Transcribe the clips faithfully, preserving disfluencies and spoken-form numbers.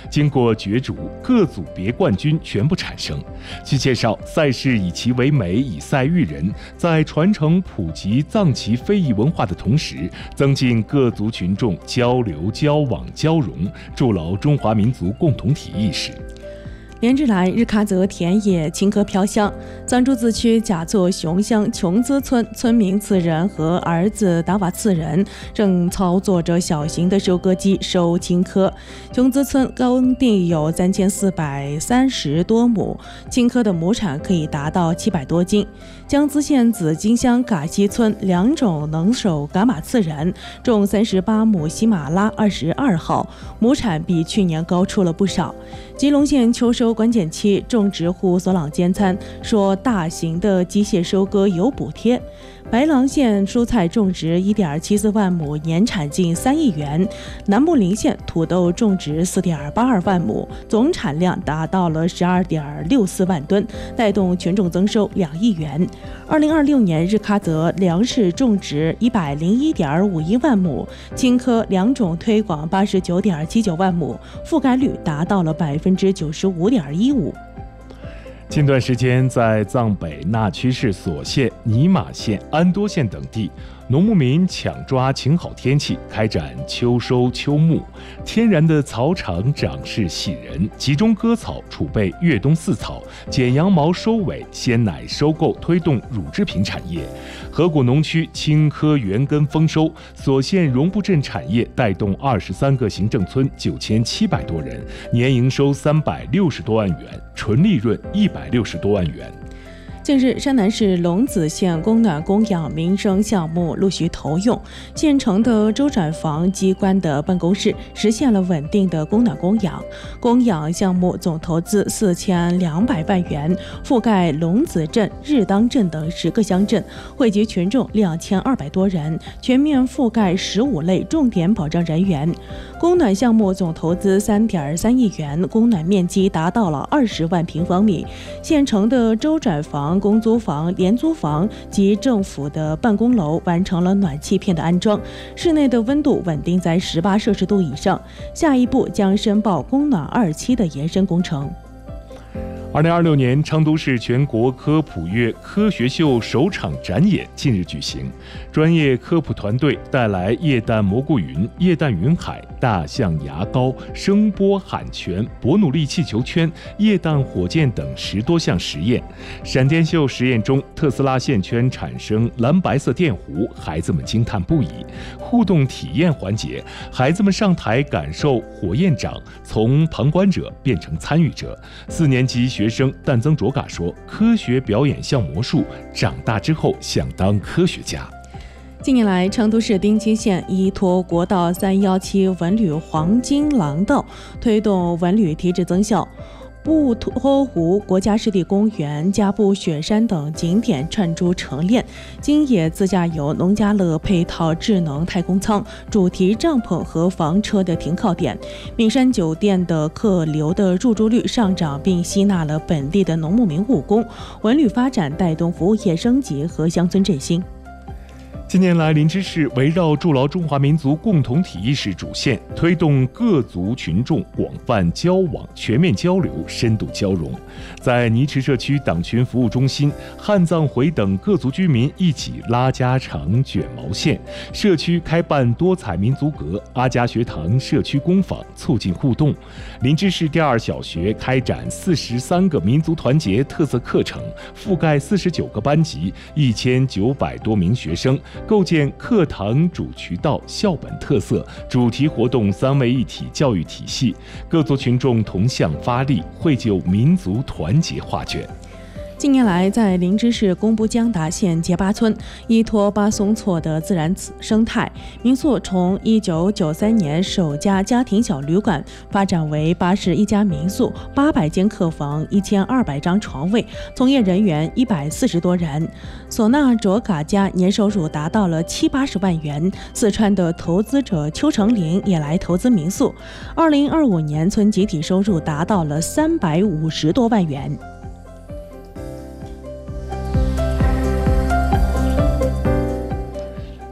经过角逐，各组别冠军全部产生。据介绍，赛事以其为美，以赛育人，在传承普及藏旗非遗文化的同时，增进各族群众交流、交往、交融，筑牢中华民族共同体意识。 连日来，日喀则田野青稞飘香。藏族自区甲座雄乡琼孜村村民次仁和儿子达瓦次仁正操作着小型的收割机收青稞。琼孜村耕地有三千四百三十多亩，青稞的亩产可以达到七百多斤。江孜县紫金乡嘎西村两种能手噶玛次仁种三十八亩喜马拉二十二号，亩产比去年高出了不少。吉隆县秋收关键期，种植户索朗监参说，大型的机械收割有补贴。白狼县蔬菜种植 一点七四万亩，年产近三亿元。南木林县土豆种植 四点八二万亩，总产量达到了 十二点六四万吨，带动群众增收两亿元。二零二六年，日喀则粮食种植 一百零一点五一万亩，青稞两种推广 八十九点七九万亩，覆盖率达到了 百分之九十五点一五。 近段时间，在藏北那曲市所县、尼玛县、安多县等地，农牧民抢抓晴好天气，开展秋收秋牧。天然的草场长势喜人，集中割草储备越冬饲草，剪羊毛收尾，鲜奶收购，推动乳制品产业。河谷农区青稞原根丰收，所县绒布镇产业带动二十三个行政村九千七百多人，年营收三百六十多万元，纯利润一百六十多万元。 近日，山南市龙子县供暖供氧民生项目陆续投用，县城的周转房机关的办公室实现了稳定的供暖供氧。供氧项目总投资四千两百万元，覆盖龙子镇、日当镇等十个乡镇，惠及群众两千二百多人，全面覆盖十五类重点保障人员。供暖项目总投资三点三亿元，供暖面积达到了二十万平方米。县城的周转房、公租房、廉租房及政府的办公楼完成了暖气片的安装，室内的温度稳定在十八摄氏度以上。下一步将申报供暖二期的延伸工程。 二零二六年成都市全国科普月科学秀首场展演近日举行，专业科普团队带来液氮蘑菇云、液氮云海、大象牙膏、声波喊泉、伯努利气球圈、液氮火箭等十多项实验。闪电秀实验中，特斯拉线圈产生蓝白色电弧，孩子们惊叹不已。互动体验环节，孩子们上台感受火焰掌，从旁观者变成参与者。四年级学生但增卓嘎说：“科学表演像魔术，长大之后想当科学家。” 近年来，成都市丁金县依托国道三一七文旅黄金廊道，推动文旅提质增效。布托湖国家湿地公园、加布雪山等景点串珠成链，京野自驾游、农家乐配套智能太空舱、主题帐篷和房车的停靠点，名山酒店的客流的入住率上涨，并吸纳了本地的农牧民务工，文旅发展带动服务业升级和乡村振兴。 近年来，林芝市围绕筑牢中华民族共同体意识主线，推动各族群众广泛交往、全面交流、深度交融。在泥池社区党群服务中心，汉藏回等各族居民一起拉家常、卷毛线。社区开办多彩民族阁、阿家学堂社区工坊，促进互动。林芝市第二小学开展四十三个民族团结特色课程，覆盖四十九个班级，一千九百多名学生。构建课堂主渠道、校本特色、主题活动三位一体教育体系，各族群众同向发力，绘就民族团结画卷。 近年来，在林芝市公布江达县结巴村，依托巴松措的自然生态，民宿从一九九三年首家家庭小旅馆发展为八十一家民宿、八百间客房、一千二百张床位，从业人员一百四十多人。唢呐卓嘎家年收入达到了七八十万元。四川的投资者邱成林也来投资民宿，二零二五年村集体收入达到了三百五十多万元。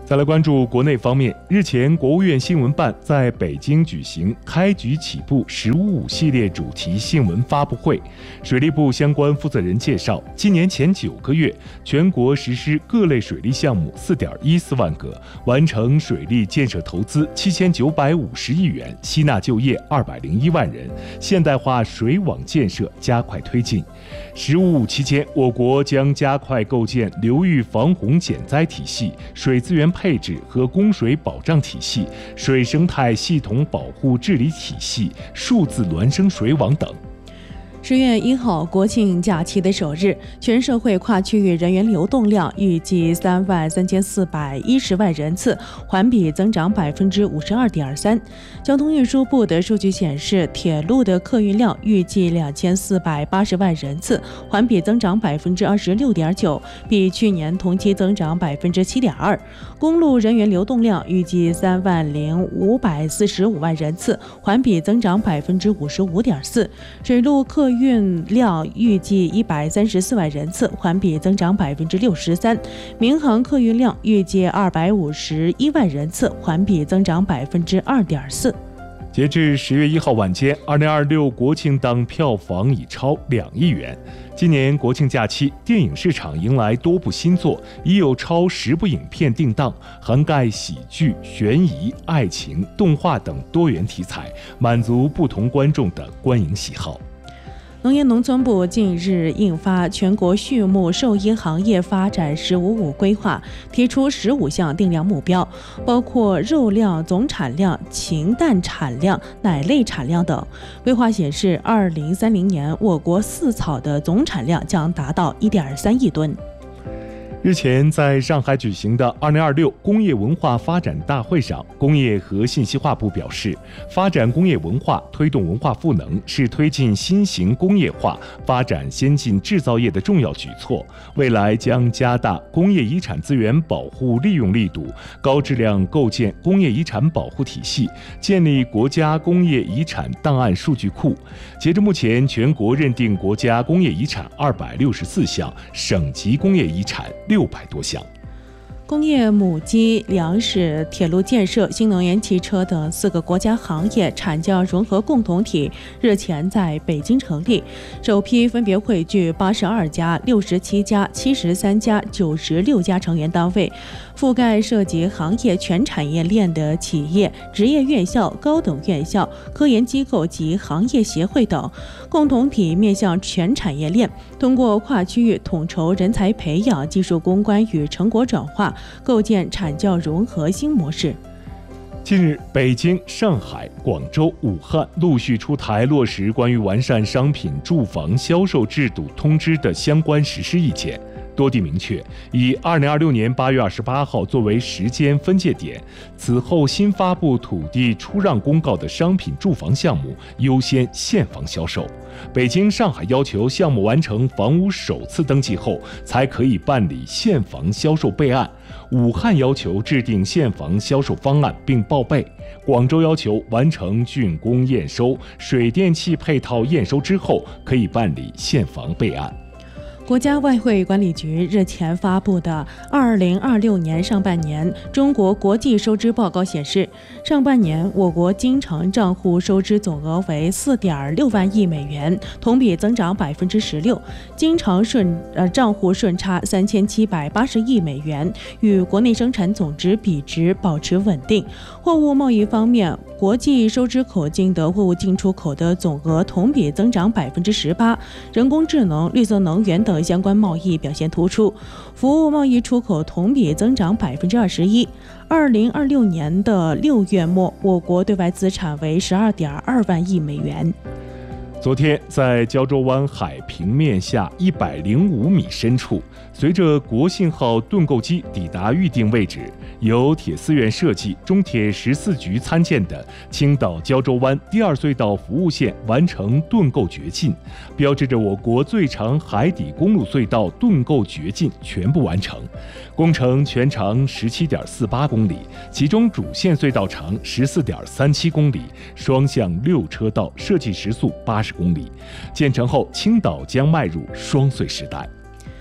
再来关注国内方面，日前，国务院新闻办在北京举行开局起步“十五五”系列主题新闻发布会。水利部相关负责人介绍，今年前九个月，全国实施各类水利项目四点一四万个，完成水利建设投资七千九百五十亿元，吸纳就业二百零一万人，现代化水网建设加快推进。“十五五”期间，我国将加快构建流域防洪减灾体系、水资源配置和供水保障体系、水生态系统保护治理体系、数字孪生水网等。 十月一号，国庆假期的首日，全社会跨区域人员流动量预计三万三千四百一十万人次，环比增长百分之五十二点三。交通运输部的数据显示，铁路的客运量预计两千四百八十万人次，环比增长百分之二十六点九，比去年同期增长百分之七点二。公路人员流动量预计三万零五百四十五万人次，环比增长百分之五十五点四。水路客运量预计一百三十四万人次，环比增长百分之六十三；民航客运量预计二百五十一万人次，环比增长百分之二点四。 截至十月一号晚间，二零二六国庆档票房已超两亿元。今年国庆假期，电影市场迎来多部新作，已有超十部影片定档，涵盖喜剧、悬疑、爱情、动画等多元题材，满足不同观众的观影喜好。 农业农村部近日印发《全国畜牧兽医行业发展“十五五”规划》，提出十五项定量目标，包括肉量总产量、禽蛋产量、奶类产量等。规划显示，二零三零年我国饲草的总产量将达到一点三亿吨。 日前，在上海举行的二零二六工业文化发展大会上，工业和信息化部表示，发展工业文化、推动文化赋能是推进新型工业化、发展先进制造业的重要举措。未来将加大工业遗产资源保护利用力度，高质量构建工业遗产保护体系，建立国家工业遗产档案数据库。截至目前，全国认定国家工业遗产二百六十四项，省级工业遗产六百多项。 工业母机、粮食、铁路建设、新能源汽车等四个国家行业产教融合共同体日前在北京成立，首批分别汇聚八十二家、六十七家、七十三家、九十六家成员单位，覆盖涉及行业全产业链的企业、职业院校、高等院校、科研机构及行业协会等。共同体面向全产业链，通过跨区域统筹人才培养、技术攻关与成果转化，构建产教融合新模式。 近日，北京、上海、广州、武汉陆续出台落实关于完善商品住房销售制度通知的相关实施意见。多地明确，以二零二六年八月二十八号作为时间分界点，此后新发布土地出让公告的商品住房项目优先现房销售。北京、上海要求项目完成房屋首次登记后，才可以办理现房销售备案。武汉要求制定现房销售方案并报备。广州要求完成竣工验收、水电气配套验收之后，可以办理现房备案。 国家外汇管理局日前发布的二零二六年上半年中国国际收支报告显示，上半年我国经常账户收支总额为四点六万亿美元，同比增长百分之十六，经常顺呃账户顺差三千七百八十亿美元，与国内生产总值比值保持稳定。货物贸易方面，国际收支口径的货物进出口的总额同比增长百分之十八，人工智能、绿色能源等相关贸易表现突出，服务贸易出口同比增长百分之二十一。二零二六年的六月末，我国对外资产为十二点二万亿美元。 昨天，在胶州湾海平面下一百零五米深处，随着国信号盾构机抵达预定位置，由铁丝院设计、中铁十四局参建的青岛胶州湾第二隧道服务线完成盾构掘进，标志着我国最长海底公路隧道盾构掘进全部完成。工程全长十七点四八公里，其中主线隧道长十四点三七公里，双向六车道，设计时速八十公里。建成后，青岛将迈入双隧时代。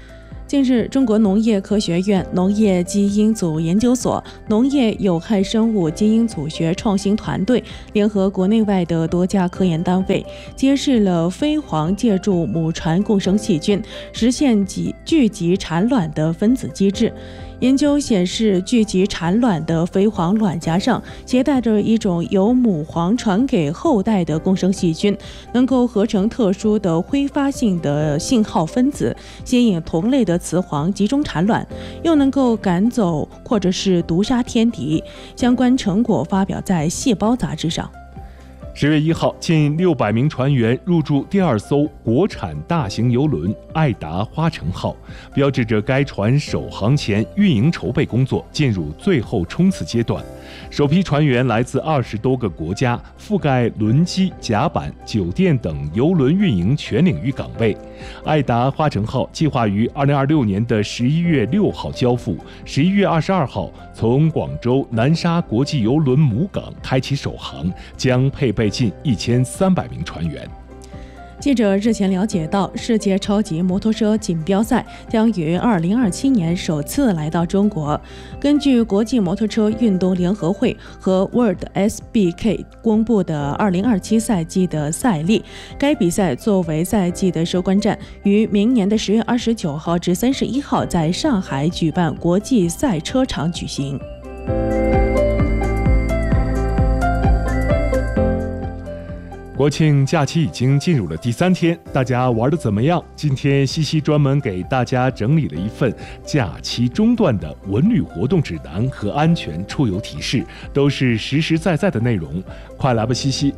近日，中国农业科学院农业基因组研究所、农业有害生物基因组学创新团队联合国内外的多家科研单位，揭示了飞黄借助母传共生细菌实现集聚集产卵的分子机制。研究显示，聚集产卵的飞黄卵夹上携带着一种由母黄传给后代的共生细菌，能够合成特殊的挥发性的信号分子，吸引同类的雌黄集中产卵，又能够赶走或者是毒杀天敌。相关成果发表在《细胞》杂志上。 十月一号，近六百名船员入驻第二艘国产大型邮轮“爱达花城号”，标志着该船首航前运营筹备工作进入最后冲刺阶段。首批船员来自二十多个国家，覆盖轮机、甲板、酒店等邮轮运营全领域岗位。爱达花城号计划于二零二六年的十一月六号交付，十一月二十二号从广州南沙国际邮轮母港开启首航，将配备近一千三百名船员。 记者日前了解到，世界超级摩托车锦标赛将于二零二七年首次来到中国。根据国际摩托车运动联合会和 World S B K 公布的二零二七赛季的赛历，该比赛作为赛季的收官战，于明年的十月二十九号至三十一号在上海举办国际赛车场举行。 国庆假期已经进入了第三天，大家玩得怎么样？今天西西专门给大家整理了一份假期中段的文旅活动指南和安全出游提示，都是实实在在的内容。快来吧，西西！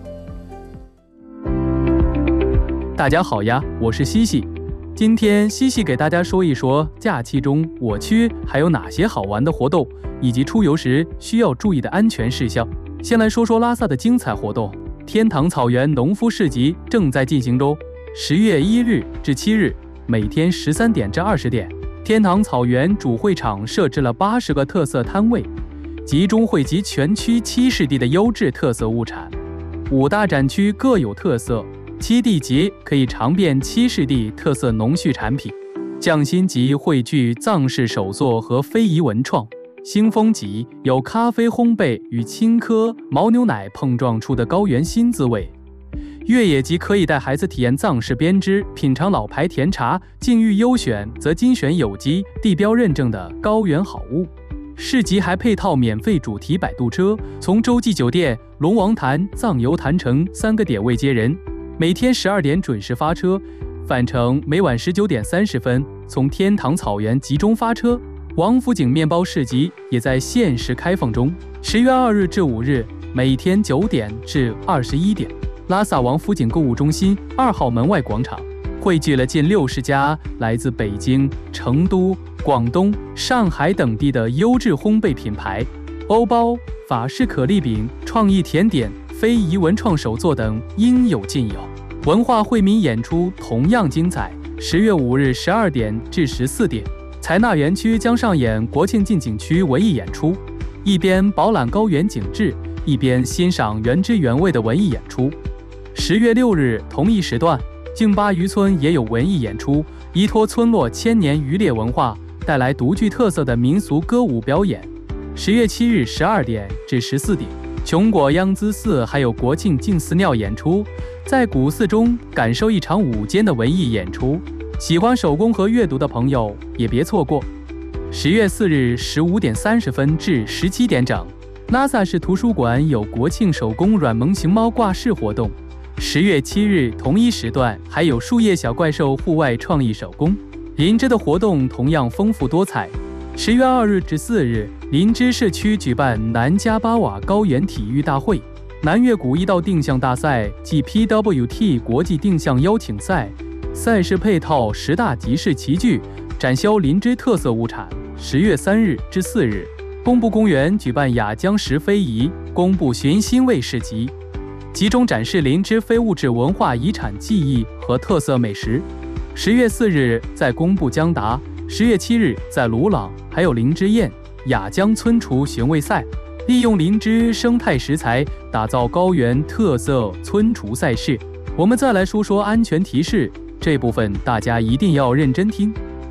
大家好呀，我是西西。今天西西给大家说一说假期中我区还有哪些好玩的活动，以及出游时需要注意的安全事项。先来说说拉萨的精彩活动。天堂草原农夫市集正在进行中，十月一日至七日，每天十三点至二十点，天堂草原主会场设置了八十个特色摊位，集中汇集全区七市地的优质特色物产。五大展区各有特色，七地集可以尝遍七市地特色农畜产品。匠心集汇聚藏式手作和非遗文创。新风集有咖啡烘焙与青稞、牦牛奶碰撞出的高原新滋味。越野集可以带孩子体验藏式编织，品尝老牌甜茶，境遇优选则精选有机、地标认证的高原好物。市集还配套免费主题摆渡车，从洲际酒店、龙王潭、藏游坛城三个点位接人，每天十二点准时发车，返程每晚十九点三十分从天堂草原集中发车。王府井面包市集也在限时开放中，十月二日至五日，每天九点至二十一点。拉萨王府井购物中心二号门外广场汇聚了近六十家来自北京、成都、广东、上海等地的优质烘焙品牌，欧包、法式可丽饼、创意甜点、非遗文创手作等应有尽有。文化惠民演出同样精彩，十月五日十二点至十四点。采纳园区将上演国庆进景区文艺演出，一边饱览高原景致，一边欣赏原汁原味的文艺演出。十月六日同一时段，净巴渔村也有文艺演出，依托村落千年渔猎文化，带来独具特色的民俗歌舞表演。十月七日十二点至十四点，琼果央兹寺还有国庆进寺庙演出，在古寺中感受一场午间的文艺演出。喜欢手工和阅读的朋友也别错过。十月四日十五点三十分至十七点整，拉萨市图书馆有国庆手工软萌熊猫挂饰活动。十月七日同一时段还有树叶小怪兽户外创意手工。林芝的活动同样丰富多彩。十月二日至四日，林芝社区举办南迦巴瓦高原体育大会、南越古一道定向大赛暨 P W T 国际定向邀请赛。赛事配套十大集市齐聚，展销林芝特色物产。十月三日至四日，工部公园举办雅江石非遗工部寻新味市集，集中展示林芝非物质文化遗产技艺和特色美食。十月四日在工部江达，十月七日在鲁朗，还有林芝宴、雅江村厨寻味赛，利用林芝生态食材打造高原特色村厨赛事。我们再来说说安全提示。这部分大家一定要认真听。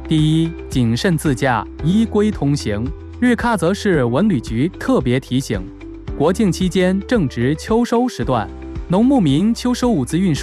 第一，谨慎自驾，依规通行。日喀则市文旅局特别提醒，国庆期间正值秋收时段，农牧民秋收物资运输